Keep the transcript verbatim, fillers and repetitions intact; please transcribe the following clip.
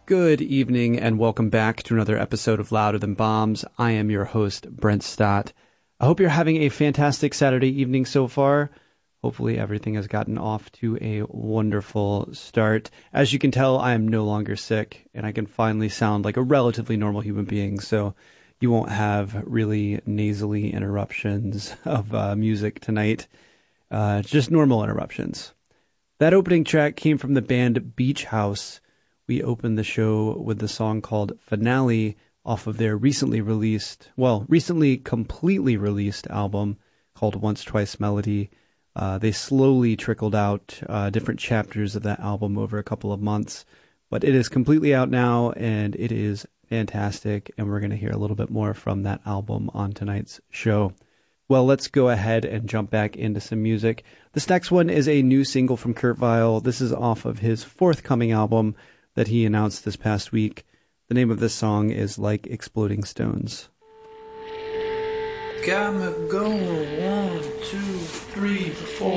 Good evening and welcome back to another episode of Louder Than Bombs. I am your host, Brent Stott. I hope you're having a fantastic Saturday evening so far. Hopefully everything has gotten off to a wonderful start. As you can tell, I am no longer sick and I can finally sound like a relatively normal human being, so you won't have really nasally interruptions of uh, music tonight. Uh, just normal interruptions. That opening track came from the band Beach House. We opened the show with the song called Finale off of their recently released, well, recently completely released album called Once Twice Melody. Uh, they slowly trickled out uh, different chapters of that album over a couple of months, but it is completely out now and it is fantastic, and we're going to hear a little bit more from that album on tonight's show. Well, let's go ahead and jump back into some music. This next one is a new single from Kurt Vile. This is off of his forthcoming album that he announced this past week. The name of this song is Like Exploding Stones. Got me going, one, two, three, four.